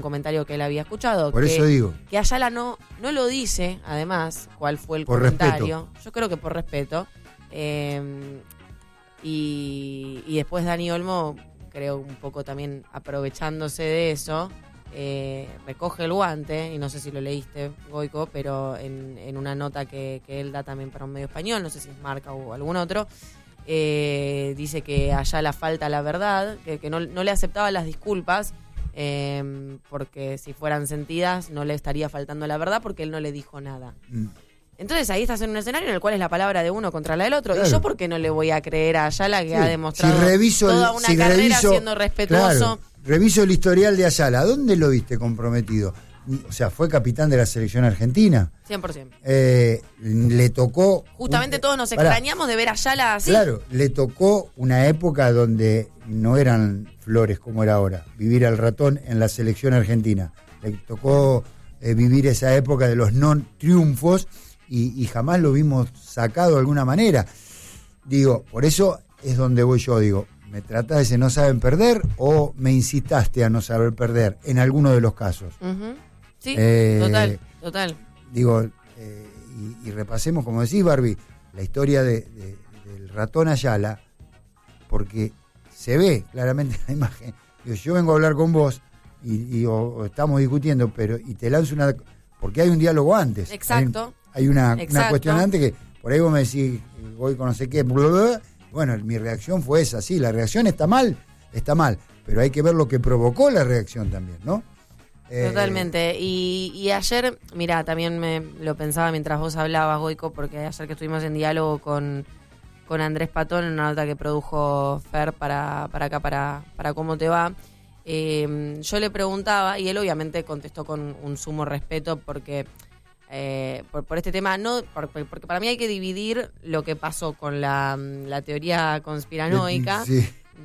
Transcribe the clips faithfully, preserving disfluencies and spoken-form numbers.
comentario que él había escuchado. Por que, eso digo. Que Ayala no, no lo dice, además, cuál fue el por comentario. Respeto. Yo creo que por respeto. Eh, y, y después Dani Olmo, creo un poco también aprovechándose de eso, eh, recoge el guante, y no sé si lo leíste, Goico, pero en, en una nota que, que él da también para un medio español, no sé si es Marca o algún otro, eh, dice que a Ayala falta la verdad, que, que no, no le aceptaba las disculpas, eh, porque si fueran sentidas no le estaría faltando la verdad porque él no le dijo nada. Mm. Entonces ahí estás en un escenario en el cual es la palabra de uno contra la del otro. Claro. ¿Y yo por qué no le voy a creer a Ayala, que sí, ha demostrado si reviso toda el, una si carrera reviso, siendo respetuoso? Claro, reviso el historial de Ayala. ¿Dónde lo viste comprometido? O sea, fue capitán de la selección argentina. cien por ciento. Eh, le tocó... Justamente un, todos nos pará, extrañamos de ver a Ayala así. Claro, le tocó una época donde no eran flores como era ahora. Vivir al ratón en la selección argentina. Le tocó eh, vivir esa época de los no triunfos. Y, y jamás lo vimos sacado de alguna manera. Digo, por eso es donde voy yo, digo, ¿me tratás de ese no saben perder o me incitaste a no saber perder en alguno de los casos? Uh-huh. Sí, eh, total, total. Digo, eh, y, y repasemos, como decís, Barbie, la historia de, de, del ratón Ayala, porque se ve claramente en la imagen. Digo, yo vengo a hablar con vos y, y o, o estamos discutiendo, pero y te lanzo una... Porque hay un diálogo antes. Exacto. Hay, hay una, una cuestión antes que por ahí vos me decís, voy con no sé qué, bla, bla, bla. Bueno, mi reacción fue esa, sí, la reacción está mal, está mal, pero hay que ver lo que provocó la reacción también, ¿no? Totalmente. Eh, y, y ayer, mira, también me lo pensaba mientras vos hablabas, Goico, porque ayer que estuvimos en diálogo con, con Andrés Patón, en una nota que produjo Fer para, para acá, para, para Cómo Te Va, eh, yo le preguntaba, y él obviamente contestó con un sumo respeto, porque eh, por, por este tema, no por, porque para mí hay que dividir lo que pasó con la, la teoría conspiranoica. Sí.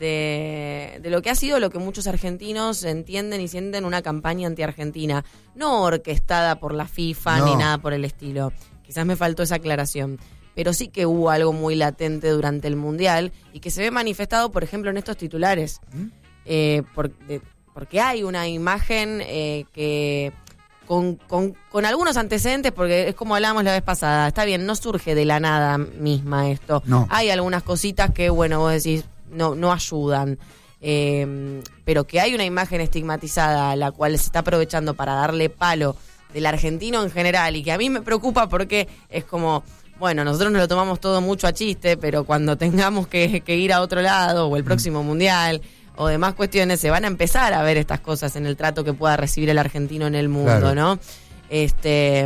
De, de lo que ha sido lo que muchos argentinos entienden y sienten una campaña anti-argentina, no orquestada por la FIFA no. ni nada por el estilo. Quizás me faltó esa aclaración, pero sí que hubo algo muy latente durante el Mundial y que se ve manifestado, por ejemplo, en estos titulares. ¿Mm? Eh, por, de, porque hay una imagen eh, que con, con, con algunos antecedentes, porque es como hablábamos la vez pasada, está bien, no surge de la nada misma esto. No. Hay algunas cositas que, bueno, vos decís, no no ayudan, eh, pero que hay una imagen estigmatizada a la cual se está aprovechando para darle palo del argentino en general, y que a mí me preocupa porque es como, bueno, nosotros nos lo tomamos todo mucho a chiste, pero cuando tengamos que, que ir a otro lado, o el próximo mm. mundial, o demás cuestiones, se van a empezar a ver estas cosas en el trato que pueda recibir el argentino en el mundo, claro. ¿no? Este...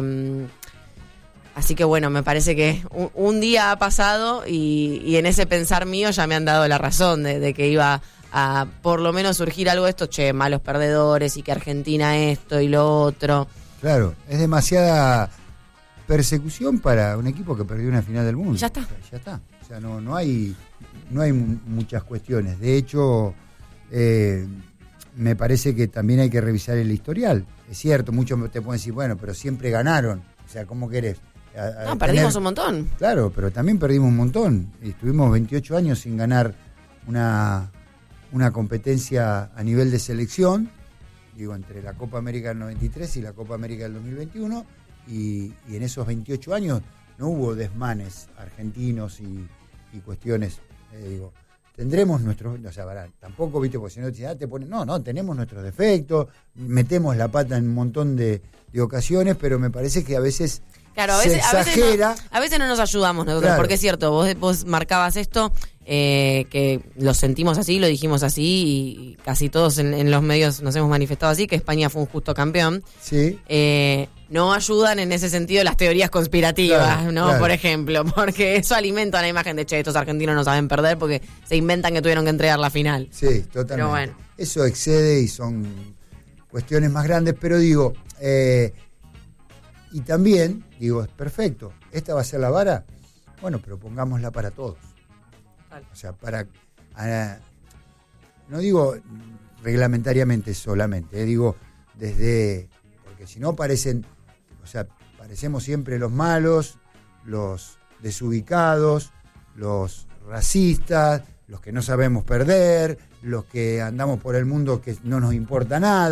Así que bueno, me parece que un, un día ha pasado y, y en ese pensar mío ya me han dado la razón de, de que iba a por lo menos surgir algo de esto, che, malos perdedores y que Argentina esto y lo otro. Claro, es demasiada persecución para un equipo que perdió una final del mundo. Ya está. O sea, ya está. O sea, no, no hay, no hay muchas cuestiones. De hecho, eh, me parece que también hay que revisar el historial. Es cierto, muchos te pueden decir, bueno, pero siempre ganaron. O sea, ¿cómo querés? A, a no, perdimos tener... un montón. Claro, pero también perdimos un montón. Estuvimos veintiocho años sin ganar una, una competencia a nivel de selección, digo, entre la Copa América del noventa y tres y la Copa América del dos mil veintiuno, y, y en esos veintiocho años no hubo desmanes argentinos y, y cuestiones, eh, digo, tendremos nuestros, o sea, para, tampoco, viste, porque si no te, ah, te ponen, no, no, tenemos nuestros defectos, metemos la pata en un montón de, de ocasiones, pero me parece que a veces... Claro, a veces, se exagera. A veces, no, a veces no nos ayudamos nosotros, claro. Porque es cierto, vos, vos marcabas esto, eh, que lo sentimos así, lo dijimos así, y casi todos en, en los medios nos hemos manifestado así, que España fue un justo campeón. Sí. Eh, no ayudan en ese sentido las teorías conspirativas, claro, ¿no? Claro. Por ejemplo, porque eso alimenta la imagen de, che, estos argentinos no saben perder porque se inventan que tuvieron que entregar la final. Sí, totalmente. Pero bueno. Eso excede y son cuestiones más grandes, pero digo... Eh, Y también, digo, es perfecto, ¿esta va a ser la vara? Bueno, pero pongámosla para todos. Vale. O sea, para... A, no digo reglamentariamente solamente, eh, digo desde... Porque si no parecen... O sea, parecemos siempre los malos, los desubicados, los racistas, los que no sabemos perder, los que andamos por el mundo que no nos importa nada.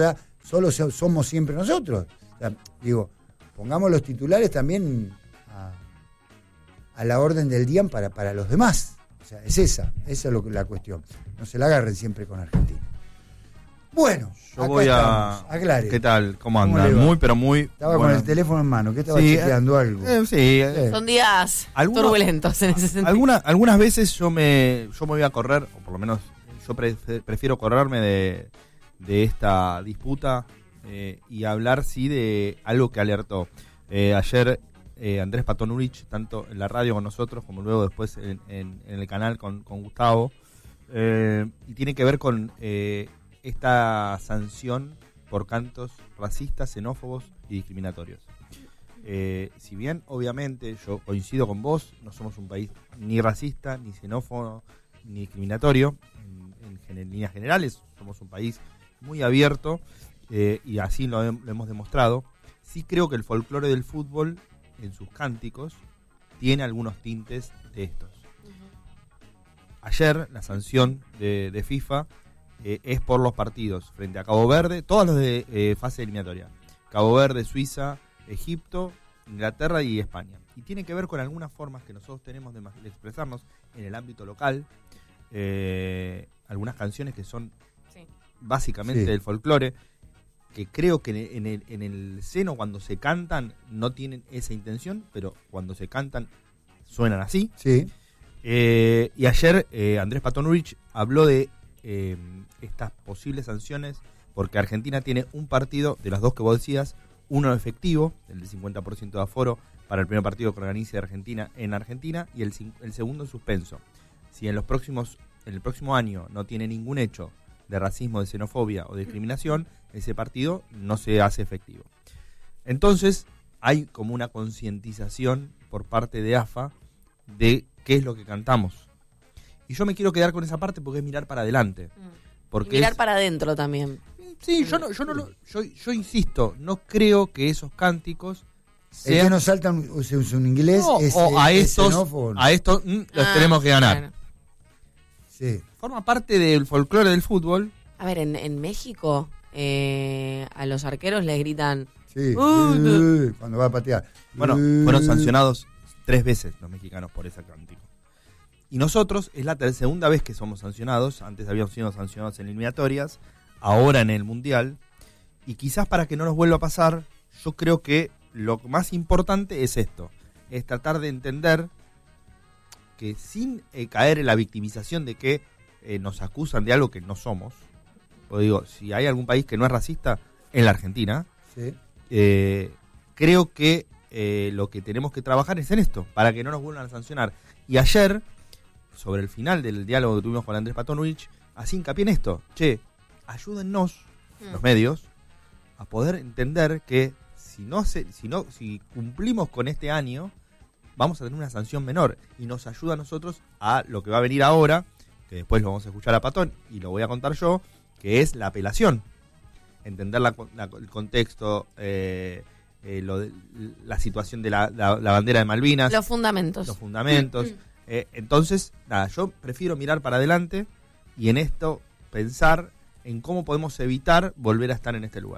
solo so, somos siempre nosotros. O sea, digo, pongamos los titulares también a, a la orden del día para, para los demás. O sea, es esa, esa es lo, la cuestión. No se la agarren siempre con Argentina. Bueno, yo acá voy estamos. a... Aclare. ¿Qué tal? ¿Cómo ¿Cómo andan? le va? Muy, pero muy... Estaba bueno. con el teléfono en mano, ¿qué estaba Sí, chequeando algo? Eh, sí. eh, Son días ¿Alguno- turbulentos en ese sentido. Alguna, algunas veces yo me yo me voy a correr, o por lo menos yo pre- prefiero correrme de, de esta disputa eh, y hablar, sí, de algo que alertó. Eh, ayer eh, Andrés Patón Urich, tanto en la radio con nosotros como luego después en, en, en el canal con, con Gustavo, eh, y tiene que ver con eh, esta sanción por cantos racistas, xenófobos y discriminatorios. Eh, si bien obviamente yo coincido con vos, no somos un país ni racista, ni xenófobo, ni discriminatorio, en, en, gen- en líneas generales somos un país muy abierto, eh, y así lo, hem- lo hemos demostrado. Sí creo que el folclore del fútbol en sus cánticos tiene algunos tintes de estos. Ayer la sanción de, de FIFA eh, es por los partidos frente a Cabo Verde, todos los de eh, fase eliminatoria: Cabo Verde, Suiza, Egipto, Inglaterra y España. Y tiene que ver con algunas formas que nosotros tenemos de, de expresarnos en el ámbito local, eh, algunas canciones que son Sí. básicamente Sí. del folclore, que creo que en el, en el seno cuando se cantan no tienen esa intención, pero cuando se cantan suenan así. Sí, Eh, y ayer eh, Andrés Patón Urich habló de eh, estas posibles sanciones porque Argentina tiene un partido, de los dos que vos decías, uno efectivo, el del cincuenta por ciento de aforo para el primer partido que organice Argentina en Argentina, y el, cin- el segundo en suspenso. Si en los próximos en el próximo año no tiene ningún hecho de racismo, de xenofobia o de discriminación, ese partido no se hace efectivo. Entonces hay como una concientización por parte de A F A de qué es lo que cantamos. Y yo me quiero quedar con esa parte porque es mirar para adelante. Porque Y mirar es- para adentro también. Sí, yo no, yo no lo, yo, yo insisto, no creo que esos cánticos el sean que no salta un, un, un inglés no, es, o a es estos, xenófobo. a estos mm, los Ah, tenemos que ganar. bueno. Sí. Forma parte del folclore del fútbol. A ver, en, en México eh, a los arqueros les gritan... Sí, Uh, uh, cuando va a patear. Bueno, Uh, fueron sancionados tres veces los mexicanos por ese cántico. Y nosotros es la ter- segunda vez que somos sancionados. Antes habíamos sido sancionados en eliminatorias, ahora en el Mundial. Y quizás para que no nos vuelva a pasar, yo creo que lo más importante es esto. Es tratar de entender que sin eh, caer en la victimización de que eh, nos acusan de algo que no somos. Pues digo, si hay algún país que no es racista, en la Argentina. Sí. Eh, creo que eh, lo que tenemos que trabajar es en esto, para que no nos vuelvan a sancionar. Y ayer, sobre el final del diálogo que tuvimos con Andrés Patón Urich, así hincapié en esto. Che, ayúdennos, Mm. los medios, a poder entender que si no, se, si no si cumplimos con este año, vamos a tener una sanción menor. Y nos ayuda a nosotros a lo que va a venir ahora, que después lo vamos a escuchar a Patón, y lo voy a contar yo, que es la apelación. Entender la, la- el contexto, eh, eh, lo de- la situación de la, la- la bandera de Malvinas, Los fundamentos. los fundamentos. Eh, entonces, nada, yo prefiero mirar para adelante y en esto pensar en cómo podemos evitar volver a estar en este lugar.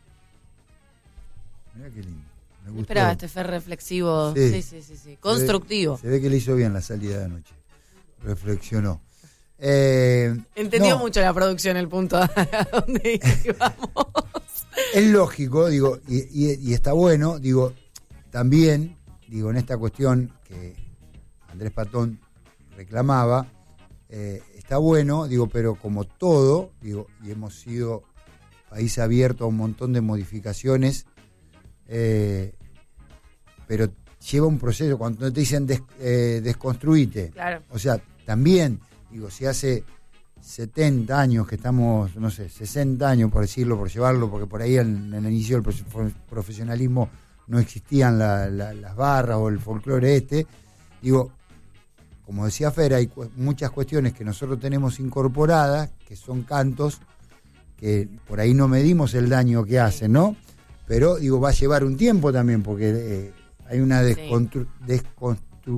Mirá qué lindo. Me No gustó. esperaba este fer reflexivo. Sí. Sí, sí, sí, sí. Constructivo. Se ve que le hizo bien la salida de anoche. Reflexionó. Eh, Entendió no, mucho la producción el punto a donde íbamos. Es lógico, digo, y, y- y está bueno, digo, también, digo, en esta cuestión que Andrés Patón reclamaba, eh, está bueno, digo, pero como todo, digo, y hemos sido país abierto a un montón de modificaciones, eh, pero lleva un proceso, cuando te dicen des, eh, desconstruite, Claro. o sea, también, digo, si hace setenta años que estamos, no sé, sesenta años por decirlo, por llevarlo, porque por ahí en, en el inicio del profe- profesionalismo no existían la- la- las barras o el folclore este, digo, como decía Fer, hay cu- muchas cuestiones que nosotros tenemos incorporadas, que son cantos, que por ahí no medimos el daño que hacen, ¿no? Pero, digo, va a llevar un tiempo también, porque eh, hay una descontru- desconstru-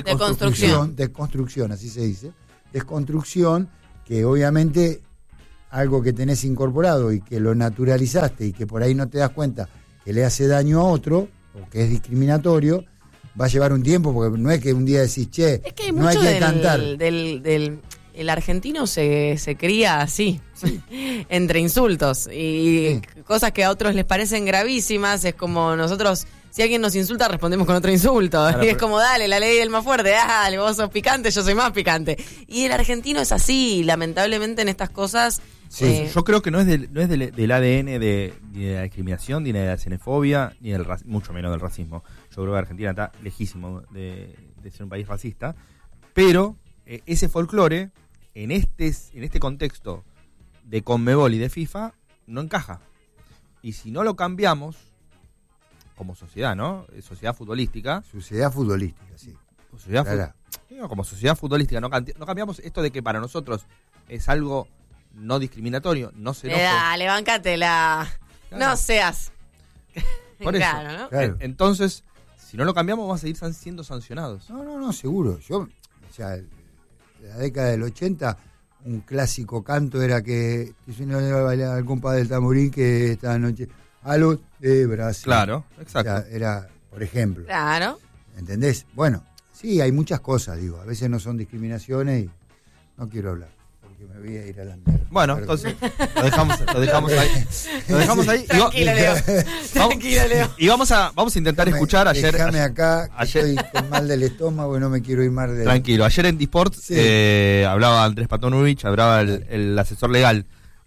Deconstrucción. desconstrucción, así se dice, desconstrucción, que obviamente algo que tenés incorporado y que lo naturalizaste y que por ahí no te das cuenta que le hace daño a otro o que es discriminatorio, va a llevar un tiempo, porque no es que un día decís, che, es que hay no hay mucho que del, cantar. Del, del, el argentino se, se cría así, sí. entre insultos y sí. cosas que a otros les parecen gravísimas. Es como nosotros, si alguien nos insulta, respondemos con otro insulto. Claro, y es pero... como, dale, la ley del más fuerte, dale, vos sos picante, yo soy más picante. Y el argentino es así, lamentablemente en estas cosas... Sí, eh, yo creo que no es del, no es del, del A D N de, ni de la discriminación, ni de la xenofobia, ni del mucho menos del racismo. Yo creo que Argentina está lejísimo de, de ser un país racista, pero eh, ese folclore en este en este contexto de Conmebol y de FIFA no encaja. Y si no lo cambiamos como sociedad, ¿no? Sociedad futbolística. Sociedad futbolística, sí. Sociedad claro. fu- no, como sociedad futbolística no, no cambiamos esto de que para nosotros es algo no discriminatorio, no se eh, dale, bancatela. Claro. No seas. Por eso. Claro, ¿no? Claro. Entonces, si no lo cambiamos, vamos a seguir san- siendo sancionados. No, no, no, seguro. Yo, o sea, en la década del ochenta, un clásico canto era que, que yo no iba a bailar al compa del tamborín que esta noche a los de Brasil. Claro, exacto. O sea, era, por ejemplo. Claro. ¿Entendés? Bueno, sí, hay muchas cosas, digo. A veces no son discriminaciones y no quiero hablar. Me voy a ir a la mierda. Bueno, perdón. Entonces lo dejamos, lo dejamos ahí. Lo dejamos ahí. Tranquilo, Leo. Tranquilo, Leo. Y vamos a, vamos a intentar déjame, escuchar ayer. Déjame acá, que ayer, estoy con mal del estómago y no me quiero ir más de... Tranquilo, ayer en Disport sí. eh, hablaba Andrés Patonovich, hablaba el, el asesor legal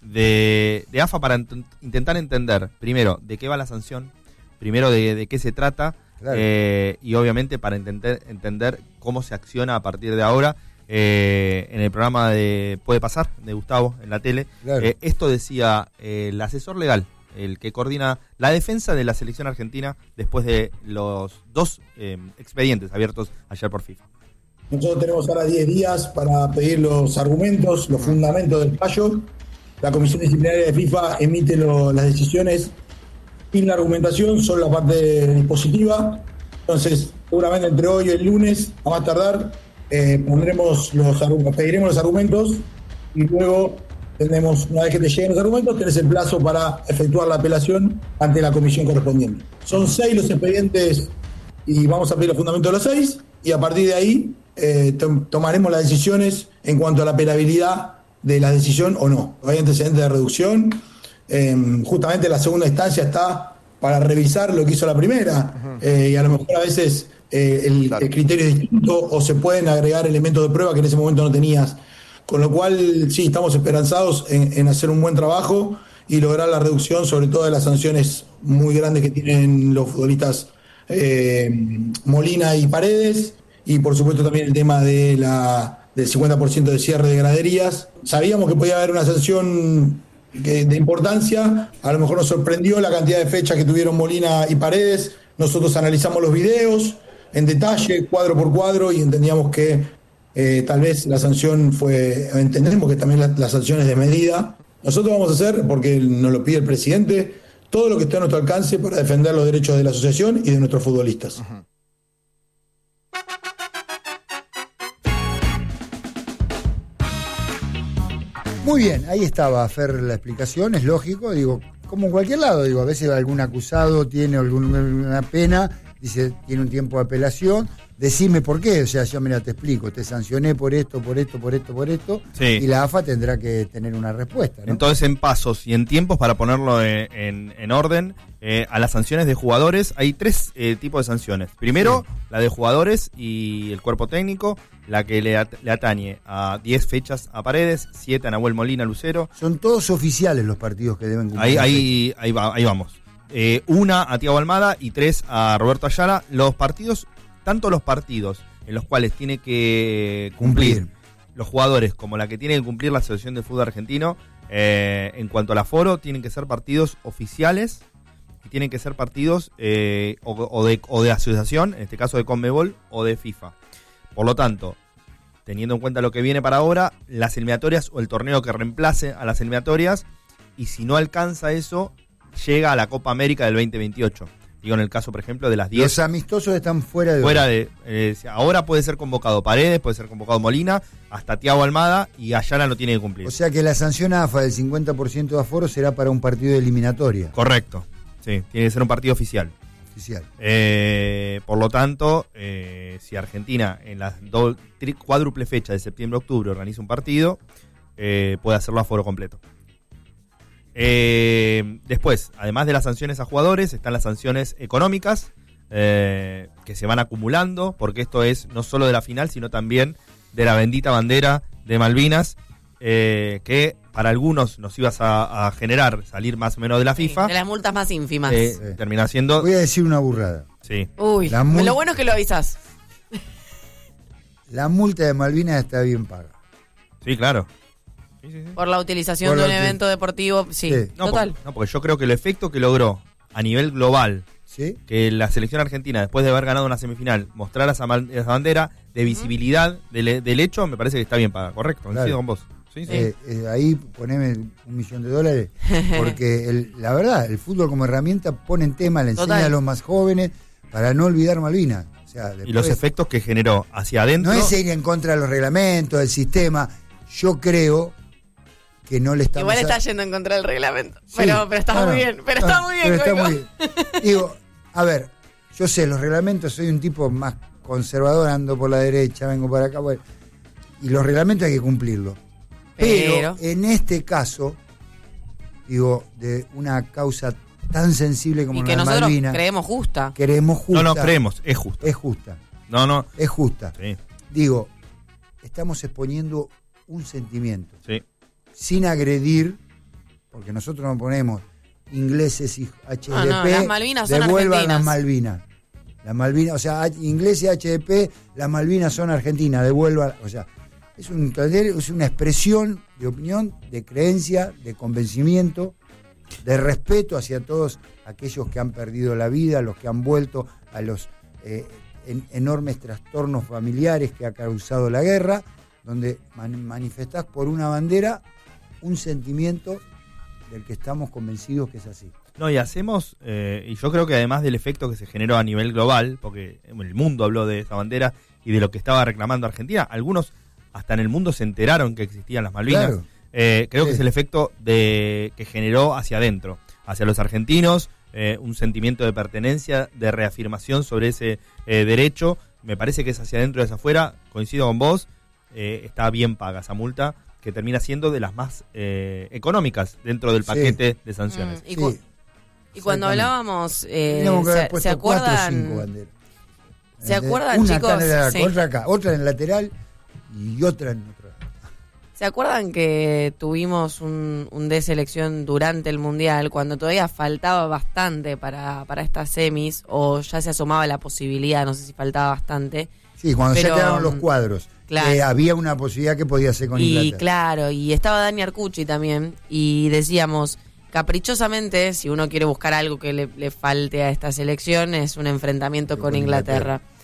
de, de A F A para ent- intentar entender, primero, de qué va la sanción, primero de, de qué se trata, claro. eh, y obviamente para entender, entender cómo se acciona a partir de ahora. Eh, en el programa de Puede Pasar, de Gustavo, en la tele, claro. eh, esto decía eh, el asesor legal, el que coordina la defensa de la selección argentina después de los dos eh, expedientes abiertos ayer por FIFA. Nosotros tenemos ahora diez días para pedir los argumentos, los fundamentos del fallo. La Comisión Disciplinaria de FIFA emite lo, las decisiones sin la argumentación, solo la parte dispositiva. Entonces, seguramente entre hoy y el lunes, a más tardar, Eh, pondremos los pediremos los argumentos y luego tenemos, una vez que te lleguen los argumentos, tenés el plazo para efectuar la apelación ante la comisión correspondiente. Son seis los expedientes y vamos a pedir los fundamentos de los seis y a partir de ahí eh, to- tomaremos las decisiones en cuanto a la apelabilidad de la decisión o no. Hay antecedentes de reducción, eh, justamente la segunda instancia está para revisar lo que hizo la primera uh-huh. eh, y a lo mejor a veces Eh, el, claro. el criterio es distinto o se pueden agregar elementos de prueba que en ese momento no tenías. Con lo cual, sí, estamos esperanzados en, en hacer un buen trabajo y lograr la reducción, sobre todo de las sanciones muy grandes que tienen los futbolistas eh, Molina y Paredes, y por supuesto también el tema de la, del cincuenta por ciento de cierre de graderías. Sabíamos que podía haber una sanción que, de importancia, a lo mejor nos sorprendió la cantidad de fechas que tuvieron Molina y Paredes. Nosotros analizamos los videos en detalle, cuadro por cuadro, y entendíamos que eh, tal vez la sanción fue, entendemos que también la, la sanción es de medida. Nosotros vamos a hacer, porque nos lo pide el presidente, todo lo que esté a nuestro alcance para defender los derechos de la asociación y de nuestros futbolistas. Uh-huh. Muy bien, ahí estaba, Fer, la explicación, es lógico, digo, como en cualquier lado, digo, a veces algún acusado tiene alguna pena, dice, tiene un tiempo de apelación, decime por qué, o sea, yo mira, te explico, te sancioné por esto, por esto, por esto, por esto, sí. Y la A F A tendrá que tener una respuesta, ¿no? Entonces, en pasos y en tiempos, para ponerlo en, en, en orden, eh, a las sanciones de jugadores, hay tres eh, tipos de sanciones. Primero, sí. La de jugadores y el cuerpo técnico, la que le, at- le atañe a diez fechas a Paredes, siete a Nahuel Molina Lucero. Son todos oficiales los partidos que deben cumplir. Ahí, ahí, ahí, va, ahí vamos. Eh, una a Thiago Almada y tres a Roberto Ayala. Los partidos, tanto los partidos en los cuales tiene que cumplir, cumplir. los jugadores como la que tiene que cumplir la Asociación de Fútbol Argentino, eh, en cuanto al aforo, tienen que ser partidos oficiales y tienen que ser partidos eh, o, o, de, o de asociación, en este caso de Conmebol o de FIFA. Por lo tanto, teniendo en cuenta lo que viene para ahora, las eliminatorias o el torneo que reemplace a las eliminatorias, y si no alcanza eso, llega a la Copa América del veinte veintiocho. Digo, en el caso, por ejemplo, de las diez. Los amistosos están fuera de... Fuera de eh, ahora puede ser convocado Paredes, puede ser convocado Molina, hasta Thiago Almada, y Ayala no tiene que cumplir. O sea que la sanción A F A del cincuenta por ciento de aforo será para un partido de eliminatoria. Correcto, sí, tiene que ser un partido oficial. Oficial. Eh, por lo tanto, eh, si Argentina en la do, tri, cuádruple fecha de septiembre-octubre organiza un partido, eh, puede hacerlo a aforo completo. Eh, después, además de las sanciones a jugadores, están las sanciones económicas eh, que se van acumulando, porque esto es no solo de la final, sino también de la bendita bandera de Malvinas, eh, que para algunos nos ibas a, a generar salir más o menos de la FIFA. Sí, de las multas más ínfimas. Eh, Sí. Termina siendo... Voy a decir una burrada. Sí. Uy, La mul- lo bueno es que lo avisas. La multa de Malvinas está bien paga. Sí, claro. Sí, sí, sí. Por la utilización Por de la un util- evento deportivo, sí, Sí. No, total. porque, no, porque yo creo que el efecto que logró a nivel global, ¿Sí? que la selección argentina, después de haber ganado una semifinal, mostrara esa, mal- esa bandera de visibilidad del, del hecho, me parece que está bien pagada. Correcto, coincido Claro. con vos. Sí, sí. Eh, eh, ahí poneme un millón de dólares, porque el- la verdad, el fútbol como herramienta pone en tema, le enseña Total. a los más jóvenes para no olvidar Malvinas. O sea, Y después, los efectos que generó hacia adentro. no es ir en contra de los reglamentos, del sistema. Yo creo que no le estamos... Igual a- está yendo en contra del reglamento. Sí, pero, pero está no, muy no, bien. Pero no, está muy bien, pero está Goico. muy bien. Digo, a ver, yo sé, los reglamentos, soy un tipo más conservador, ando por la derecha, vengo para acá, bueno, y los reglamentos hay que cumplirlos. Pero, Pero- en este caso, digo, de una causa tan sensible como Y la que de nosotros Malvinas, creemos justa. queremos justa. No, no, creemos, es justo. Es justa, No, no. es justa. Sí, Digo, estamos exponiendo un sentimiento, sí. sin agredir, porque nosotros no ponemos ingleses y H D P, No, no, las Malvinas son devuelvan argentinas. las Malvinas. Las Malvinas, o sea, H- ingleses y H D P, las Malvinas son argentinas, devuelvan, o sea, es, un, es una expresión de opinión, de creencia, de convencimiento, de respeto hacia todos aquellos que han perdido la vida, los que han vuelto a los eh, en, enormes trastornos familiares que ha causado la guerra, donde man, manifestás por una bandera un sentimiento del que estamos convencidos que es así. No, y hacemos, eh, y yo creo que además del efecto que se generó a nivel global, porque el mundo habló de esa bandera y de lo que estaba reclamando Argentina, algunos hasta en el mundo se enteraron que existían las Malvinas. Claro. Eh, creo Sí. que es el efecto de que generó hacia adentro, hacia los argentinos, eh, un sentimiento de pertenencia, de reafirmación sobre ese eh, derecho. Me parece que es hacia adentro y hacia afuera, coincido con vos, eh, está bien paga esa multa, que termina siendo de las más eh, económicas dentro del Sí. paquete de sanciones. Mm, y, Sí, cu- y cuando exactamente. hablábamos, eh, Teníamos que haber se, puesto ¿se cuatro o cinco acuerdan? banderas. ¿Se acuerdan, una chicos? acá en el arco, Sí. otra acá, otra en el lateral y otra en otro. ¿Se acuerdan que tuvimos un, un de selección durante el Mundial, cuando todavía faltaba bastante para, para estas semis, o ya se asomaba la posibilidad, no sé si faltaba bastante? Sí, cuando Pero, ya quedaron los cuadros, claro. eh, había una posibilidad que podía ser con Y Inglaterra. claro, y estaba Dani Arcucci también, y decíamos, caprichosamente, si uno quiere buscar algo que le, le falte a esta selección, es un enfrentamiento Sí, con, con Inglaterra. Inglaterra.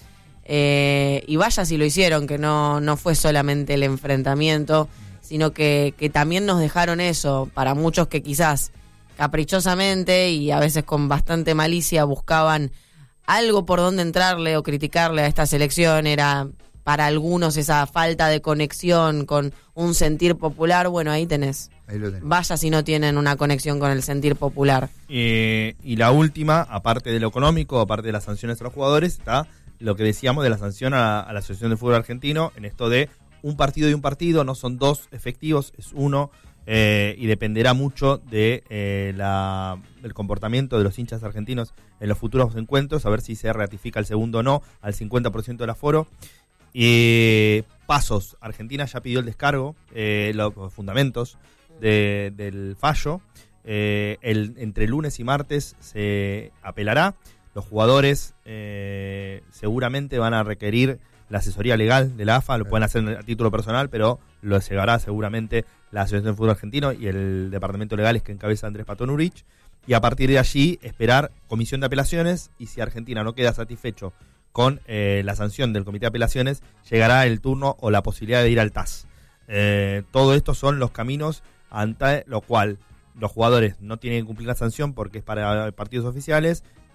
Eh, y vaya si lo hicieron, que no, no fue solamente el enfrentamiento, sino que, que también nos dejaron eso, para muchos que quizás caprichosamente y a veces con bastante malicia buscaban algo por donde entrarle o criticarle a esta selección, era para algunos esa falta de conexión con un sentir popular. Bueno, ahí tenés. Ahí lo tenés. Vaya si no tienen una conexión con el sentir popular. Eh, y la última, aparte de lo económico, aparte de las sanciones a los jugadores, está lo que decíamos de la sanción a, a la Asociación de Fútbol Argentino, en esto de un partido y un partido, no son dos efectivos, es uno, eh, y dependerá mucho de eh, la, del comportamiento de los hinchas argentinos en los futuros encuentros, a ver si se ratifica el segundo o no, al cincuenta por ciento del aforo. Y pasos, Argentina ya pidió el descargo, eh, los fundamentos de, del fallo. Eh, el, entre lunes y martes se apelará. Los jugadores eh, seguramente van a requerir la asesoría legal de la A F A, lo pueden hacer a título personal, pero lo llevará seguramente la Asociación de Fútbol Argentino y el Departamento Legales que encabeza Andrés Patón Urich. Y a partir de allí esperar comisión de apelaciones, y si Argentina no queda satisfecho con eh, la sanción del Comité de Apelaciones, llegará el turno o la posibilidad de ir al T A S. Eh, todo esto son los caminos ante lo cual los jugadores no tienen que cumplir la sanción porque es para partidos oficiales,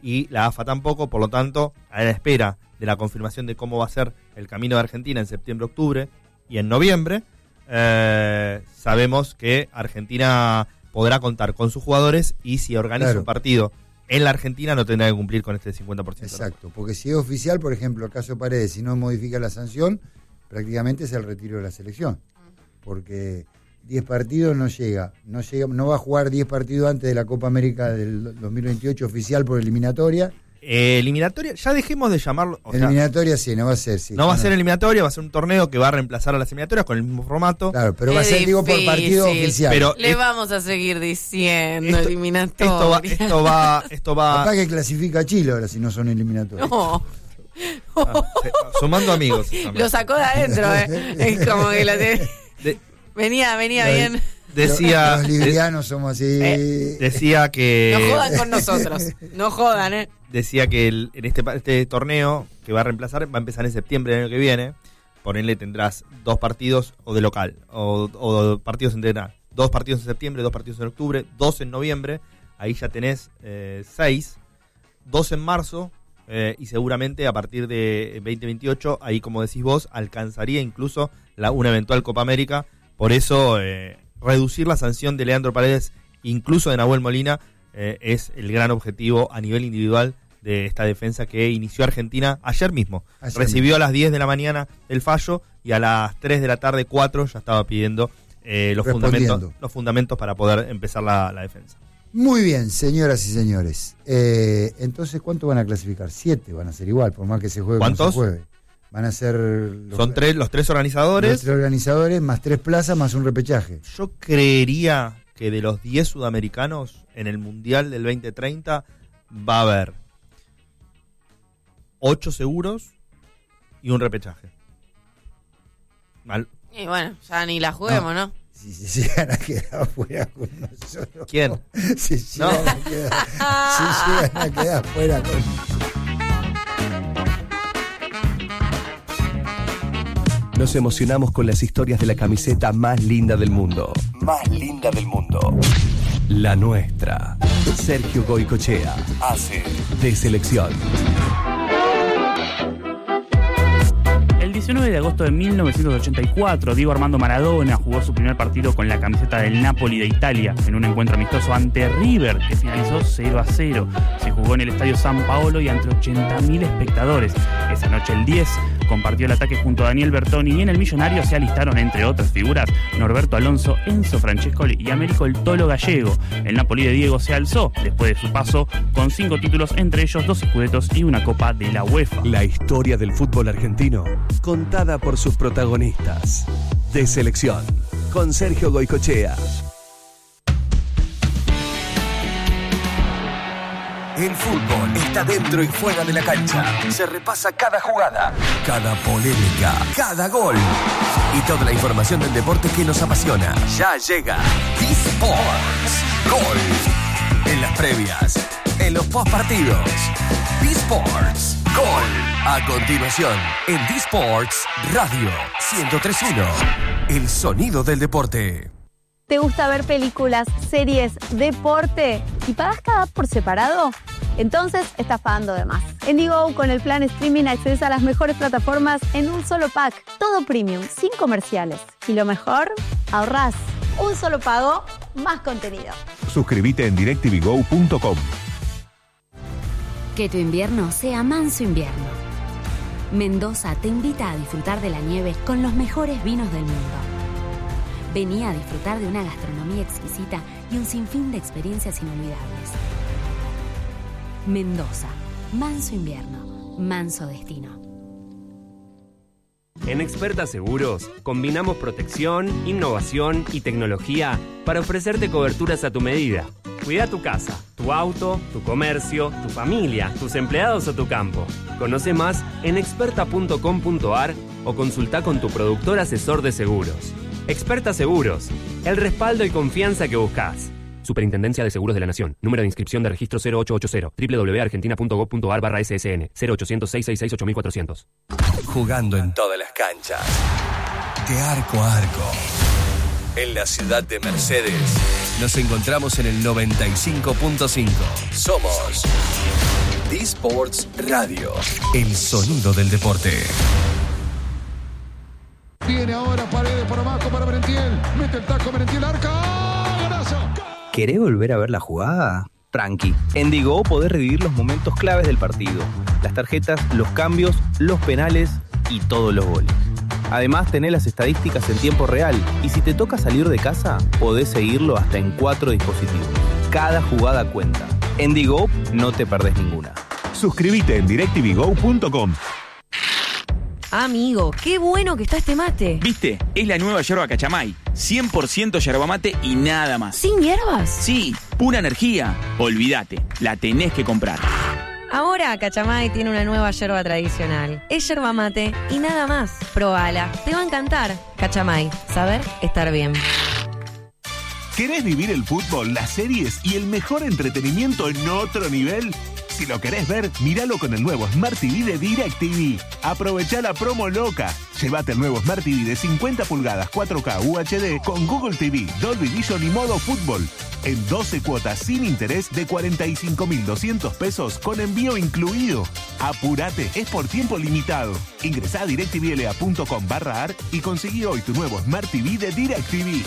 y la A F A tampoco, por lo tanto, a la espera de la confirmación de cómo va a ser el camino de Argentina en septiembre, octubre y en noviembre, eh, sabemos que Argentina podrá contar con sus jugadores y si organiza Claro. un partido en la Argentina no tendrá que cumplir con este cincuenta por ciento. Exacto, porque si es oficial, por ejemplo, el caso Paredes, si no modifica la sanción, prácticamente es el retiro de la selección. Porque diez partidos no llega, no llega, no va a jugar diez partidos antes de la Copa América del dos mil veintiocho oficial por eliminatoria. Eh, eliminatoria, ya dejemos de llamarlo. O sea, eliminatoria sí, no va a ser. Sí, no va a no. ser eliminatoria, va a ser un torneo que va a reemplazar a las eliminatorias con el mismo formato. Claro, pero va a Es ser, digo, por partido difícil. oficial. Pero Le es- vamos a seguir diciendo esto, eliminatoria. esto va, esto va, esto va Capaz que clasifica a Chile ahora si no son eliminatorios. No. ah, se- sumando amigos. Lo sacó de adentro, ¿eh? Es como que lo tiene. De- Venía, venía Los- bien. decía, Los librianos somos así. Eh, decía que No jodan con nosotros. No jodan, ¿eh? decía que el- en este, pa- este torneo que va a reemplazar va a empezar en septiembre del año que viene. Por ende tendrás dos partidos o de local o, o partidos en general. Dos partidos en septiembre, dos partidos en octubre, dos en noviembre. Ahí ya tenés eh, seis, dos en marzo eh, y seguramente a partir de veinte veintiocho, ahí como decís vos, alcanzaría incluso la, una eventual Copa América. Por eso eh, reducir la sanción de Leandro Paredes, incluso de Nahuel Molina, eh, es el gran objetivo a nivel individual de esta defensa que inició Argentina ayer mismo. Ayer Recibió mismo. a las diez de la mañana el fallo y a las tres de la tarde, cuatro, ya estaba pidiendo eh, los, Respondiendo. fundamentos, los fundamentos para poder empezar la, la defensa. Muy bien, señoras y señores. Eh, entonces, ¿cuánto van a clasificar? Siete van a ser igual, por más que se juegue como ¿Cuántos? se juegue. Van a ser los, Son tres, los tres los organizadores. tres organizadores, más tres plazas, más un repechaje. Yo creería que de los diez sudamericanos en el Mundial del veinte treinta va a haber ocho seguros y un repechaje. Mal. Y bueno, ya ni la juguemos, ¿no? Si se llegan a quedar afuera con nosotros. ¿Quién? Si llegan, No. a, quedar, si llegan a quedar afuera con nosotros. Nos emocionamos con las historias de la camiseta más linda del mundo. Más linda del mundo. La nuestra. Sergio Goycochea hace de selección. El diecinueve de agosto de mil novecientos ochenta y cuatro, Diego Armando Maradona jugó su primer partido con la camiseta del Napoli de Italia en un encuentro amistoso ante River que finalizó cero a cero. Se jugó en el Estadio San Paolo y ante ochenta mil espectadores. Esa noche el diez compartió el ataque junto a Daniel Bertoni y en el Millonario se alistaron, entre otras figuras, Norberto Alonso, Enzo Francescoli y Américo el Tolo Gallego. El Napoli de Diego se alzó después de su paso con cinco títulos, entre ellos dos Scudettos y una Copa de la UEFA. La historia del fútbol argentino, contada por sus protagonistas. De selección, con Sergio Goycochea. El fútbol está dentro y fuera de la cancha. Se repasa cada jugada, cada polémica, cada gol. Y toda la información del deporte que nos apasiona. Ya llega D-Sports. Gol. En las previas, en los postpartidos. D-Sports. Gol. A continuación, en D-Sports Radio ciento tres punto uno. El sonido del deporte. ¿Te gusta ver películas, series, deporte y pagas cada app por separado? Entonces estás pagando de más. En Digo, con el plan streaming accedes a las mejores plataformas en un solo pack. Todo premium, sin comerciales. Y lo mejor, ahorrás. Un solo pago, más contenido. Suscríbete en directv go punto com. Que tu invierno sea manso invierno. Mendoza te invita a disfrutar de la nieve con los mejores vinos del mundo. Vení a disfrutar de una gastronomía exquisita y un sinfín de experiencias inolvidables. Mendoza, manso invierno, manso destino. En Experta Seguros, combinamos protección, innovación y tecnología para ofrecerte coberturas a tu medida. Cuida tu casa, tu auto, tu comercio, tu familia, tus empleados o tu campo. Conoce más en experta punto com punto ar o consulta con tu productor asesor de seguros. Experta Seguros, el respaldo y confianza que buscas. Superintendencia de Seguros de la Nación. Número de inscripción de registro cero ocho ocho cero. doble u doble u doble u punto argentina punto gov punto ar barra S S N. cero ochocientos, seiscientos sesenta y seis, ocho mil cuatrocientos. Jugando en todas las canchas. De arco a arco. En la ciudad de Mercedes. Nos encontramos en el noventa y cinco punto cinco. Somos D-Sports Radio. El sonido del deporte. Viene ahora Paredes por abajo para Merentiel. Mete el taco Merentiel, arca. ¡Golazo! ¿Querés volver a ver la jugada? Tranqui. En Digo podés revivir los momentos claves del partido. Las tarjetas, los cambios, los penales y todos los goles. Además, tenés las estadísticas en tiempo real. Y si te toca salir de casa, podés seguirlo hasta en cuatro dispositivos. Cada jugada cuenta. En Digo no te perdés ninguna. Suscríbete en directv go punto com. Amigo, qué bueno que está este mate. ¿Viste? Es la nueva yerba Cachamay. cien por ciento yerba mate y nada más. ¿Sin hierbas? Sí, pura energía. Olvídate, la tenés que comprar. Ahora Cachamay tiene una nueva yerba tradicional. Es yerba mate y nada más. Probala, te va a encantar. Cachamay, saber estar bien. ¿Querés vivir el fútbol, las series y el mejor entretenimiento en otro nivel? Si lo querés ver, míralo con el nuevo Smart T V de DirecTV. Aprovechá la promo loca. Llévate el nuevo Smart T V de cincuenta pulgadas cuatro K U H D con Google T V, Dolby Vision y modo fútbol. En doce cuotas sin interés de cuarenta y cinco mil doscientos pesos con envío incluido. Apurate, es por tiempo limitado. Ingresá a directvla punto com barra ar y conseguí hoy tu nuevo Smart T V de DirecTV.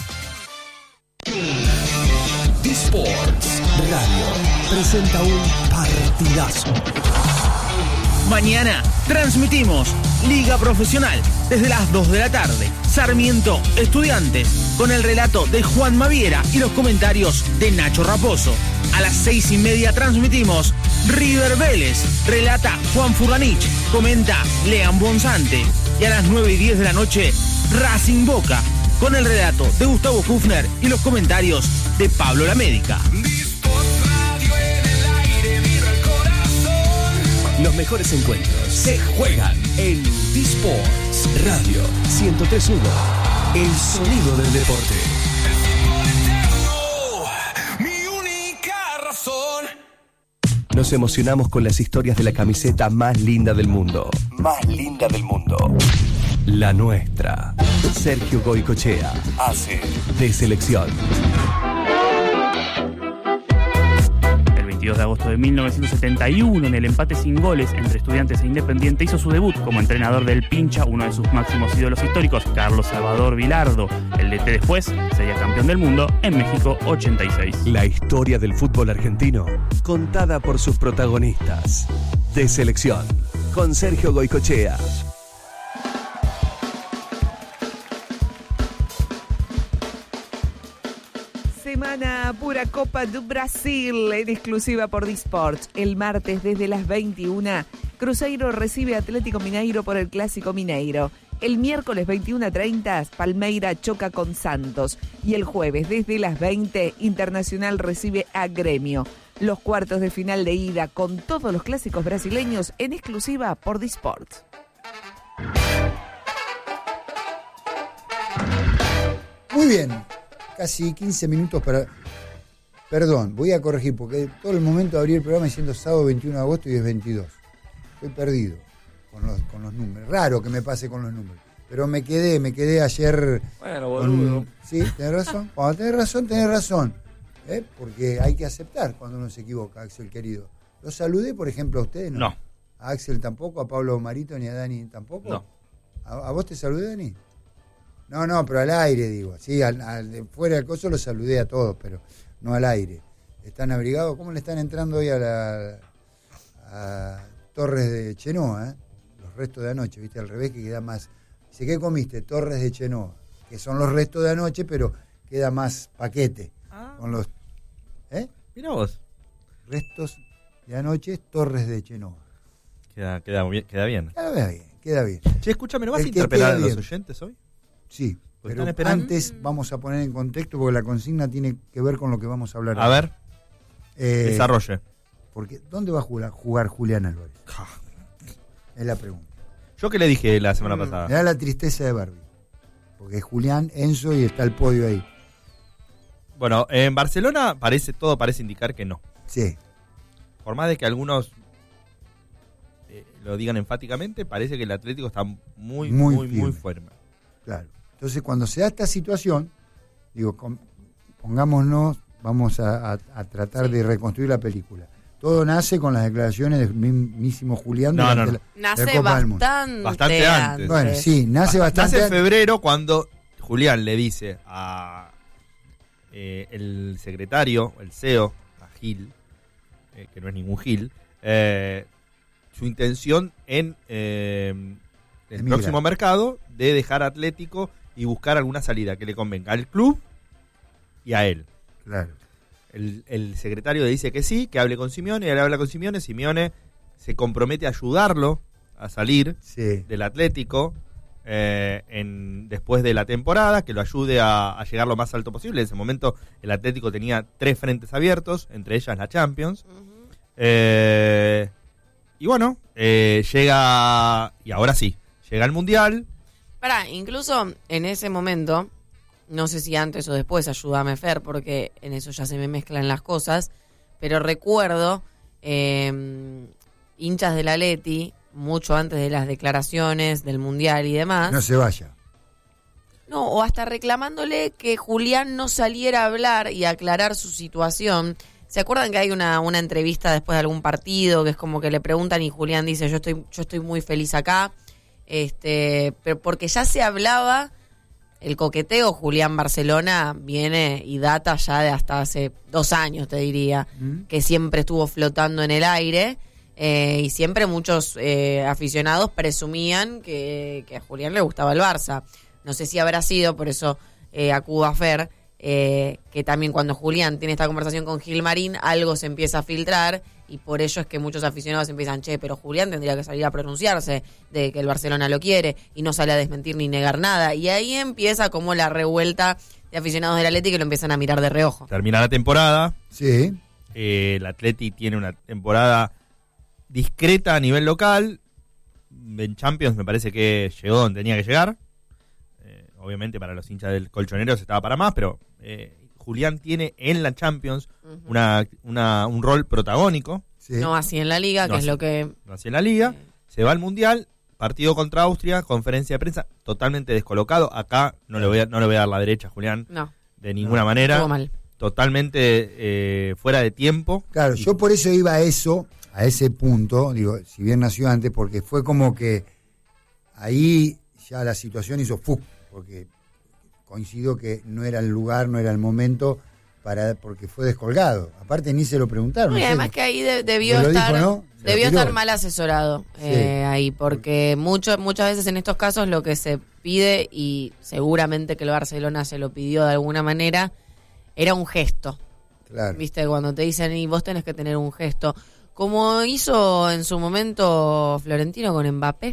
D-Sports Radio presenta un partidazo. Mañana transmitimos Liga Profesional desde las dos de la tarde. Sarmiento Estudiantes con el relato de Juan Maviera y los comentarios de Nacho Raposo. A las seis y media transmitimos River Vélez. Relata Juan Furlanich. Comenta Lean Bonzante. Y a las nueve y diez de la noche Racing Boca con el relato de Gustavo Kufner y los comentarios de Pablo La Médica. Los mejores encuentros se juegan en D-Sports Radio ciento tres punto uno. El sonido del deporte. Nos emocionamos con las historias de la camiseta más linda del mundo. Más linda del mundo. La nuestra. Sergio Goicochea hace de selección. El veintidós de agosto de mil novecientos setenta y uno, en el empate sin goles entre Estudiantes e Independiente, hizo su debut como entrenador del Pincha, uno de sus máximos ídolos históricos, Carlos Salvador Vilardo. El D T después sería campeón del mundo en México ochenta y seis. La historia del fútbol argentino, contada por sus protagonistas. De selección, con Sergio Goicochea. Semana pura Copa do Brasil en exclusiva por D-Sports. El martes desde las veintiuna, Cruzeiro recibe a Atlético Mineiro por el Clásico Mineiro. El miércoles veintiuna treinta, Palmeira choca con Santos. Y el jueves desde las veinte, Internacional recibe a Gremio. Los cuartos de final de ida con todos los clásicos brasileños en exclusiva por D-Sports. Muy bien. Casi quince minutos para... Perdón, voy a corregir, porque todo el momento abrí el programa diciendo sábado veintiuno de agosto y es veintidós. Estoy perdido con los, con los números. Raro que me pase con los números. Pero me quedé, me quedé ayer... Bueno, boludo. Con... Sí, tenés razón. Cuando tenés razón, tenés razón. ¿Eh? Porque hay que aceptar cuando uno se equivoca, Axel querido. ¿Lo saludé, por ejemplo, a ustedes? No. No. ¿A Axel tampoco? ¿A Pablo Marito ni a Dani tampoco? No. ¿A, a vos te saludé, Dani? No, no, pero al aire, digo. Sí, al, al, fuera del coso los saludé a todos, pero no al aire. ¿Están abrigados? ¿Cómo le están entrando hoy a la a Torres de Chenoa? Eh? Los restos de anoche, ¿viste? Al revés, que queda más... Dice, ¿qué comiste? Torres de Chenoa. Que son los restos de anoche, pero queda más paquete. Ah. Con los... ¿Eh? Mira vos. Restos de anoche, Torres de Chenoa. Queda, queda, bien, queda bien. Queda bien, queda bien. Che, escúchame, ¿no vas a interpelar a los oyentes hoy? Sí, pero antes vamos a poner en contexto porque la consigna tiene que ver con lo que vamos a hablar. A ver, eh, desarrolle. Porque ¿dónde va a jugar, jugar Julián Álvarez? Es la pregunta. ¿Yo qué le dije la semana mm. pasada? Me da la tristeza de Barbie. Porque es Julián, Enzo y está el podio ahí. Bueno, en Barcelona parece todo parece indicar que no. Sí. Por más de que algunos eh, lo digan enfáticamente, parece que el Atlético está muy, muy, muy, muy fuerte. Claro. Entonces, cuando se da esta situación, digo, con, pongámonos, vamos a, a, a tratar sí. de reconstruir la película. todo nace con las declaraciones del mismísimo Julián No, durante no, no. la, Nace la Copa del Mundo. bastante, Bastante antes. Bueno, sí, nace bastante Nace en antes. febrero cuando Julián le dice a eh, el secretario, el C E O, a Gil, eh, que no es ningún Gil, eh, su intención en eh, el Emigra. próximo mercado de dejar Atlético y buscar alguna salida que le convenga al club y a él. Claro. El, el secretario le dice que sí, que hable con Simeone, él habla con Simeone, Simeone se compromete a ayudarlo a salir Sí. del Atlético eh, en, después de la temporada, que lo ayude a, a llegar lo más alto posible. En ese momento el Atlético tenía tres frentes abiertos, entre ellas la Champions. Eh, y bueno, eh, llega, y ahora sí, llega el Mundial. Pará, incluso en ese momento, no sé si antes o después, ayúdame Fer, porque en eso ya se me mezclan las cosas, pero recuerdo eh, hinchas del Atleti, mucho antes de las declaraciones del Mundial y demás. No se vaya. No, o hasta reclamándole que Julián no saliera a hablar y a aclarar su situación. ¿Se acuerdan que hay una, una entrevista después de algún partido que es como que le preguntan y Julián dice yo estoy, yo estoy muy feliz acá? Este, pero porque ya se hablaba, el coqueteo Julián Barcelona viene y data ya de hasta hace dos años, te diría, ¿Mm? que siempre estuvo flotando en el aire. Eh, y siempre muchos eh, aficionados presumían que, que a Julián le gustaba el Barça. No sé si habrá sido, por eso eh, acudo a Fer, eh, que también cuando Julián tiene esta conversación con Gilmarín, algo se empieza a filtrar y por ello es que muchos aficionados empiezan, che, pero Julián tendría que salir a pronunciarse de que el Barcelona lo quiere y no sale a desmentir ni negar nada. Y ahí empieza como la revuelta de aficionados del Atleti que lo empiezan a mirar de reojo. Termina la temporada. Sí. Eh, el Atleti tiene una temporada discreta a nivel local. En Champions me parece que llegó donde tenía que llegar. Eh, obviamente para los hinchas del Colchoneros estaba para más, pero eh, Julián tiene en la Champions uh-huh. una, una, un rol protagónico. Sí. No así en la Liga, no que así, es lo que... No así en la Liga. Sí. Se va al Mundial, partido contra Austria, conferencia de prensa, totalmente descolocado. Acá no le voy a, no le voy a dar la derecha a Julián. No. De ninguna no, manera. Estuvo mal. Totalmente eh, fuera de tiempo. Claro, y... yo por eso iba a eso... a ese punto, digo, si bien nació antes, porque fue como que ahí ya la situación hizo fuck, porque coincido que no era el lugar, no era el momento, para porque fue descolgado. Aparte ni se lo preguntaron. No, y no además sé, que ahí de, debió estar dijo, ¿no? debió estar mal asesorado sí. eh, ahí, porque mucho, muchas veces en estos casos lo que se pide, y seguramente que el Barcelona se lo pidió de alguna manera, era un gesto. Claro. Viste, cuando te dicen, y vos tenés que tener un gesto. Como hizo en su momento Florentino con Mbappé.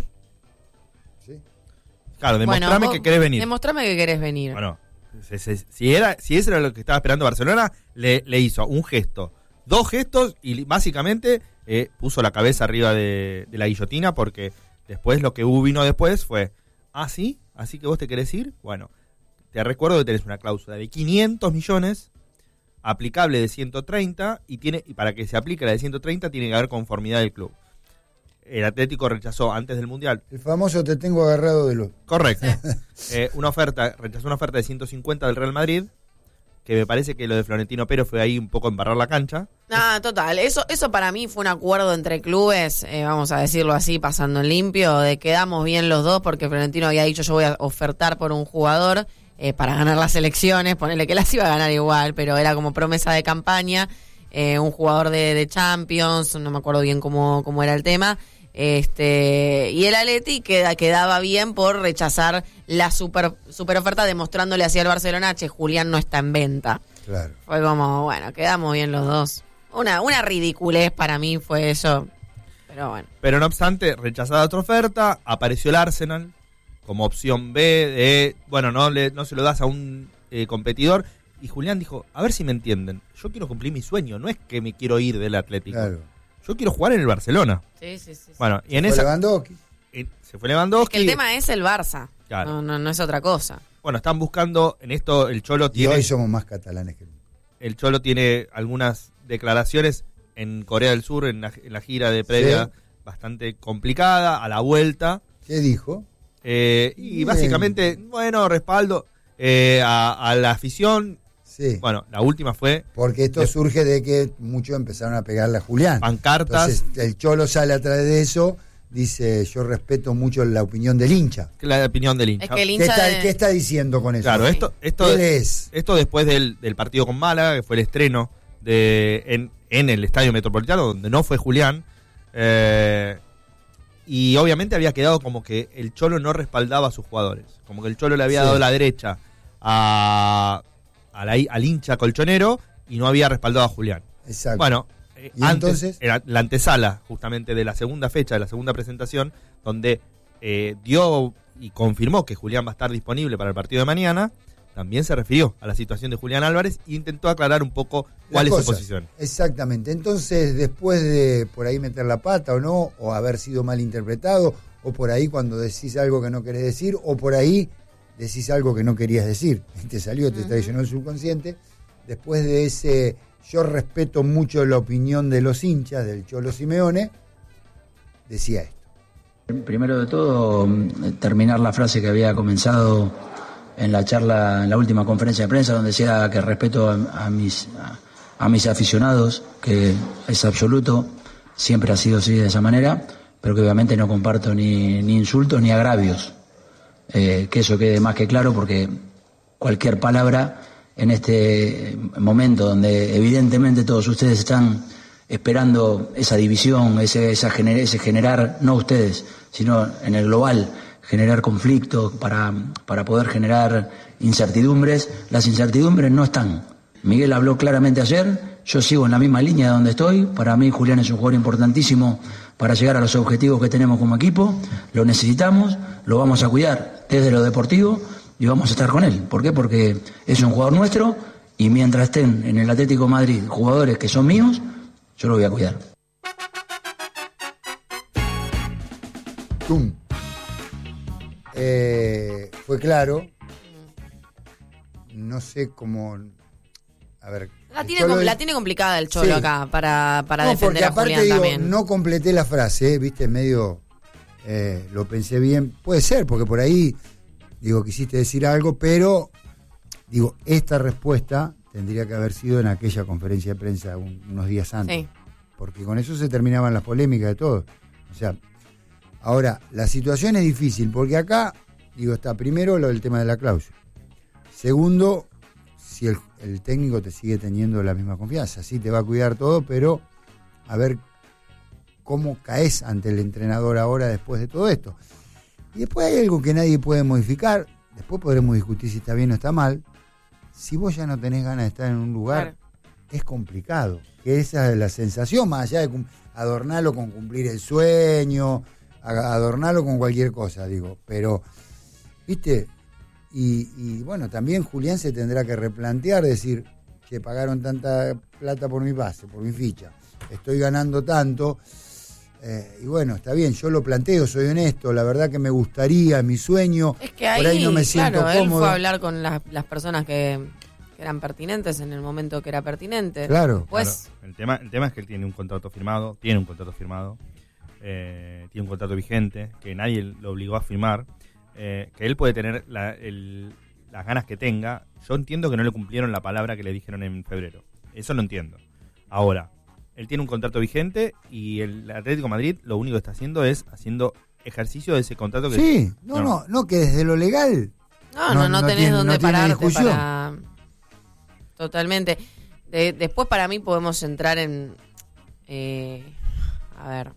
Sí. Claro, demostrame bueno, que querés venir. Demostrame que querés venir. Bueno, si, si, si, era, si eso era lo que estaba esperando Barcelona, le, le hizo un gesto, dos gestos y básicamente eh, puso la cabeza arriba de, de la guillotina porque después lo que vino después fue, ah, sí, así que vos te querés ir. Bueno, te recuerdo que tenés una cláusula de quinientos millones aplicable de ciento treinta y tiene y para que se aplique la de ciento treinta tiene que haber conformidad del club. El Atlético rechazó antes del Mundial. El famoso te tengo agarrado de los... Correcto. eh, una oferta, rechazó una oferta de ciento cincuenta del Real Madrid, que me parece que lo de Florentino Pérez fue ahí un poco embarrar la cancha. Ah, total. Eso eso para mí fue un acuerdo entre clubes, eh, vamos a decirlo así, pasando en limpio, de quedamos bien los dos porque Florentino había dicho yo voy a ofertar por un jugador Eh, para ganar las elecciones, ponerle que las iba a ganar igual, pero era como promesa de campaña, eh, un jugador de, de Champions, no me acuerdo bien cómo, cómo era el tema, este y el Atleti queda, quedaba bien por rechazar la super, super oferta, demostrándole así al Barcelona, che, Julián no está en venta. Claro. Fue como, bueno, quedamos bien los dos. Una, una ridiculez para mí fue eso, pero bueno. Pero no obstante, rechazada otra oferta, apareció el Arsenal como opción B de, bueno, no le no se lo das a un eh, competidor. Y Julián dijo, a ver si me entienden, yo quiero cumplir mi sueño, no es que me quiero ir del Atlético. Claro. Yo quiero jugar en el Barcelona. Sí, sí, sí. Bueno, y se en fue esa... Lewandowski. Eh, se fue Lewandowski. Es que el tema es el Barça, claro. no, no, no es otra cosa. Bueno, están buscando, en esto el Cholo Y tiene... hoy somos más catalanes que nunca. El Cholo tiene algunas declaraciones en Corea del Sur, en la, en la gira de previa, sí, bastante complicada, a la vuelta. ¿Qué dijo? Eh, y Bien. básicamente, bueno, respaldo eh, a, a la afición, Sí. Bueno, la última fue... Porque esto de, surge de que muchos empezaron a pegarle a Julián. Pancartas. Entonces, el Cholo sale a través de eso, dice, yo respeto mucho la opinión del hincha. La opinión del hincha. Es que el ¿Qué hincha está, de- qué está diciendo con eso? Claro, esto, esto, ¿Qué es? esto después del, del partido con Málaga, que fue el estreno de en, en el Estadio Metropolitano, donde no fue Julián. Eh, y obviamente había quedado como que el Cholo no respaldaba a sus jugadores. Como que el Cholo le había Sí. dado la derecha a, a la- al hincha colchonero y no había respaldado a Julián. Exacto. Bueno, eh, ¿Y antes, entonces? era la antesala justamente de la segunda fecha, de la segunda presentación, donde eh, dio y confirmó que Julián va a estar disponible para el partido de mañana, también se refirió a la situación de Julián Álvarez e intentó aclarar un poco cuál Las es su cosas. posición. Exactamente. Entonces, después de por ahí meter la pata o no, o haber sido mal interpretado, o por ahí cuando decís algo que no querés decir, o por ahí decís algo que no querías decir, y te salió, te traicionó el subconsciente, después de ese, yo respeto mucho la opinión de los hinchas, del Cholo Simeone, decía esto. Primero de todo, terminar la frase que había comenzado en la charla, en la última conferencia de prensa, donde decía que respeto a, a mis a, a mis aficionados, que es absoluto, siempre ha sido así de esa manera, pero que obviamente no comparto ni, ni insultos ni agravios. Eh, que eso quede más que claro, porque cualquier palabra en este momento donde evidentemente todos ustedes están esperando esa división, ese, esa gener, ese generar, no ustedes, sino en el global, generar conflictos para, para poder generar incertidumbres. Las incertidumbres no están. Miguel habló claramente ayer, yo sigo en la misma línea de donde estoy. Para mí Julián es un jugador importantísimo para llegar a los objetivos que tenemos como equipo. Lo necesitamos, lo vamos a cuidar desde lo deportivo y vamos a estar con él. ¿Por qué? Porque es un jugador nuestro y mientras estén en el Atlético de Madrid jugadores que son míos, yo lo voy a cuidar. ¡Tum! Eh, fue claro. No sé cómo... A ver... La el tiene, Cholo com- es- la tiene complicada el Cholo Sí. acá para, para no, defender porque a aparte Julián digo, también. no completé la frase, ¿eh? Viste, medio... eh, lo pensé bien. Puede ser, porque por ahí, digo, quisiste decir algo, pero... Digo, esta respuesta tendría que haber sido en aquella conferencia de prensa un- unos días antes. Sí. Porque con eso se terminaban las polémicas de todo. O sea, ahora, la situación es difícil, porque acá, digo, está primero lo del tema de la cláusula. Segundo, si el, el técnico te sigue teniendo la misma confianza. Sí, te va a cuidar todo, pero a ver cómo caes ante el entrenador ahora después de todo esto. Y después hay algo que nadie puede modificar. Después podremos discutir si está bien o está mal. Si vos ya no tenés ganas de estar en un lugar, Claro. es complicado. Que esa es la sensación, más allá de cum- adornarlo con cumplir el sueño, a- adornarlo con cualquier cosa, digo. Pero, ¿viste? Y, y bueno, también Julián se tendrá que replantear, decir, que pagaron tanta plata por mi pase, por mi ficha. Estoy ganando tanto. Eh, y bueno, está bien, yo lo planteo, soy honesto, la verdad que me gustaría, mi sueño, Es que ahí, por ahí no me siento claro, él cómodo. fue a hablar con las, las personas que, que eran pertinentes en el momento que era pertinente. Claro. Pues, Claro. El tema, el tema es que él tiene un contrato firmado, tiene un contrato firmado, eh, tiene un contrato vigente, que nadie lo obligó a firmar, eh, que él puede tener la- el- las ganas que tenga. Yo entiendo que no le cumplieron la palabra que le dijeron en febrero. Eso lo entiendo. Ahora, él tiene un contrato vigente y el Atlético de Madrid lo único que está haciendo es haciendo ejercicio de ese contrato que... Sí, no, no, no, que desde lo legal. no, no, no, tenés tiene- dónde no tiene pararte discusión. para... Totalmente. De- después para mí podemos entrar en... eh, a ver...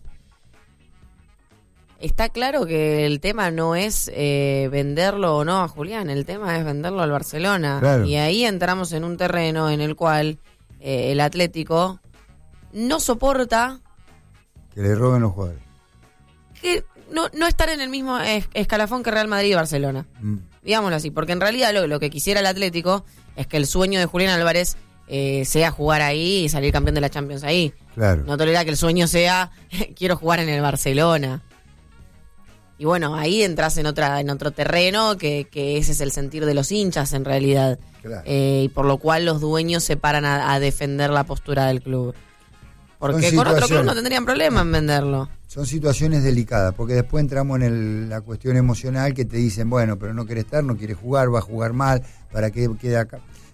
Está claro que el tema no es eh, venderlo o no a Julián, el tema es venderlo al Barcelona. Claro. Y ahí entramos en un terreno en el cual eh, el Atlético no soporta Que le roben los jugadores. que no, no estar en el mismo es- escalafón que Real Madrid y Barcelona. Mm. Digámoslo así, porque en realidad lo, lo que quisiera el Atlético es que el sueño de Julián Álvarez eh, sea jugar ahí y salir campeón de la Champions ahí. Claro. No tolera que el sueño sea quiero jugar en el Barcelona. Y bueno, ahí entras en otra en otro terreno que, que ese es el sentir de los hinchas en realidad. Claro. Eh, y por lo cual los dueños se paran a, a defender la postura del club. Porque Son con otro club situaciones. no tendrían problema en venderlo. Son situaciones delicadas, porque después entramos en el- la cuestión emocional que te dicen, bueno, pero no quiere estar, no quiere jugar, va a jugar mal, ¿para qué queda acá?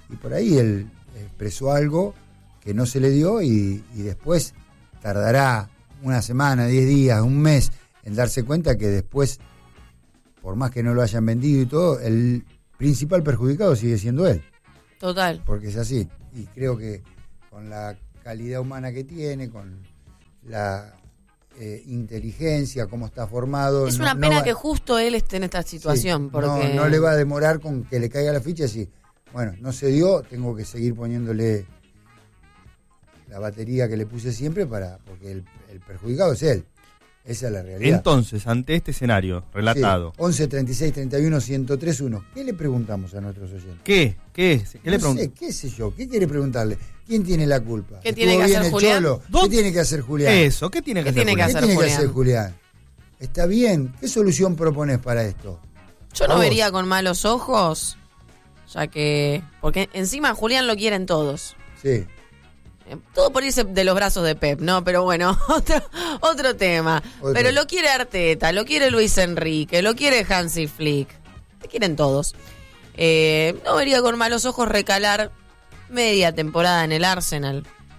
y por ahí él expresó algo que no se le dio y, y después tardará una semana, diez días, un mes en darse cuenta que después, por más que no lo hayan vendido y todo, el principal perjudicado sigue siendo él. Total. Porque es así. Y creo que con la calidad humana que tiene, con la eh, inteligencia, cómo está formado. Es no, una no pena va, que justo él esté en esta situación. sí, porque no, no le va a demorar con que le caiga la ficha y así, bueno, no se dio, tengo que seguir poniéndole la batería que le puse siempre para porque el, el perjudicado es él. Esa es la realidad. Entonces, ante este escenario relatado. Sí, once, treinta y seis, treinta y uno, ciento tres, uno. ¿Qué le preguntamos a nuestros oyentes? ¿Qué? ¿Qué es? ¿Qué no le preguntamos? sé, qué sé yo, ¿qué quiere preguntarle? ¿Quién tiene la culpa? ¿Qué tiene que bien hacer el Julián? Cholo? ¿Qué tiene que hacer Julián? Eso, ¿qué tiene que ¿Qué hacer tiene que Julián? ¿Qué hacer tiene que Julián? hacer Julián? ¿Está bien? ¿Qué solución propones para esto? Yo ¿A no vos? vería con malos ojos, ya que... Porque encima a Julián lo quieren todos. Sí. Eh, Todo por irse de los brazos de Pep, ¿no? Pero bueno, otro, otro tema. Otro. Pero lo quiere Arteta, lo quiere Luis Enrique, lo quiere Hansi Flick. Te quieren todos. Eh, no vería con malos ojos recalar media temporada en el Arsenal.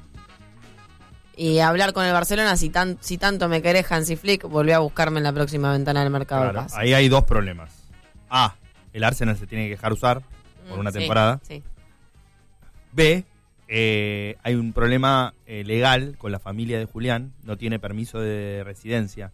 Y hablar con el Barcelona, si, tan, si tanto me querés Hansi Flick, volví a buscarme en la próxima ventana del mercado de Claro, pases. ahí hay dos problemas. A, el Arsenal se tiene que dejar usar por Mm, una sí, temporada. sí. B, eh, hay un problema eh, legal con la familia de Julián. No tiene permiso de residencia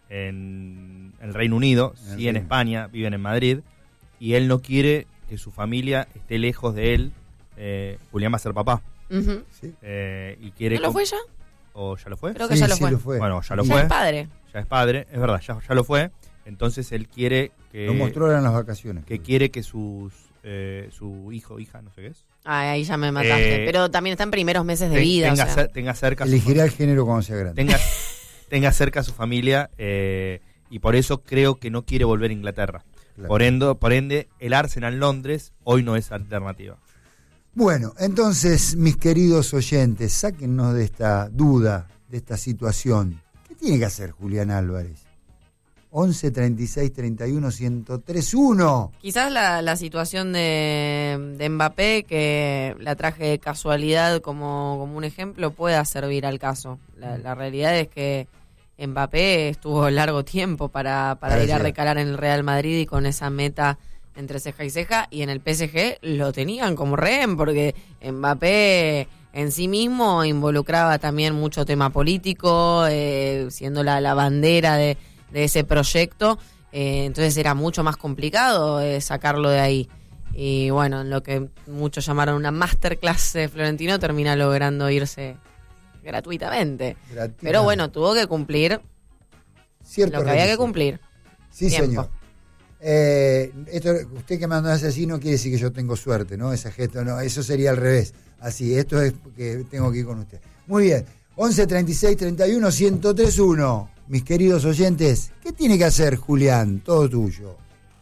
en el Reino Unido, En el sí en Reino. España, viven en Madrid. Y él no quiere que su familia esté lejos de él. Eh, Julián va a ser papá. Ujú. Eh, y quiere ¿No lo com- fue ya? ¿O ya lo fue? Creo que ya lo fue. lo fue. Bueno, ya lo Ya fue. es padre. Ya es padre, es verdad, ya, ya lo fue. Entonces él quiere que... Lo mostró ahora en las vacaciones. Que quiere que sus eh, su hijo, hija, no sé qué es. Ay, ahí ya me mataste. Eh, Pero también está en primeros meses de te- vida. Tenga, o sea. cer- tenga cerca... a su Elegirá el género cuando sea grande. tenga, tenga cerca a su familia eh, y por eso creo que no quiere volver a Inglaterra. Claro. Por, ende, por ende, el Arsenal Londres hoy no es alternativa. Bueno, entonces, mis queridos oyentes, sáquennos de esta duda, de esta situación. ¿Qué tiene que hacer Julián Álvarez? once, treinta y seis, treinta y uno, ciento tres, uno. Quizás la, la situación de, de Mbappé, que la traje de casualidad como, como un ejemplo, pueda servir al caso. La, la realidad es que Mbappé estuvo largo tiempo para, para Para ir a llegar. recalar en el Real Madrid y con esa meta entre ceja y ceja, y en el P S G lo tenían como rehén, porque Mbappé en sí mismo involucraba también mucho tema político, eh, siendo la, la bandera de, de ese proyecto, eh, entonces era mucho más complicado eh, sacarlo de ahí. Y bueno, en lo que muchos llamaron una masterclass de Florentino, termina logrando irse gratuitamente. Gratuitamente. Pero bueno, tuvo que cumplir Cierto lo que había que requisito. cumplir. Sí, Tiempo. señor. Eh, esto, usted que me hace así no quiere decir que yo tengo suerte, ¿no? Ese gesto, no, eso sería al revés. Así, esto es que tengo que ir con usted. Muy bien. once, treinta y seis, treinta y uno, ciento tres, uno. Mis queridos oyentes, ¿qué tiene que hacer Julián? Todo tuyo.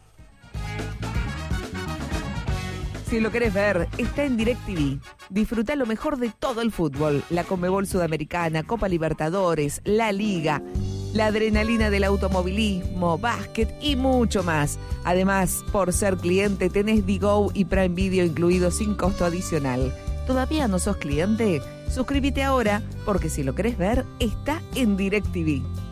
Si lo querés ver, está en DirecTV. Disfruta lo mejor de todo el fútbol. La Conmebol Sudamericana, Copa Libertadores, la Liga, la adrenalina del automovilismo, básquet y mucho más. Además, por ser cliente, tenés Digo y Prime Video incluidos sin costo adicional. ¿Todavía no sos cliente? Suscríbete ahora, porque si lo querés ver, está en DirecTV.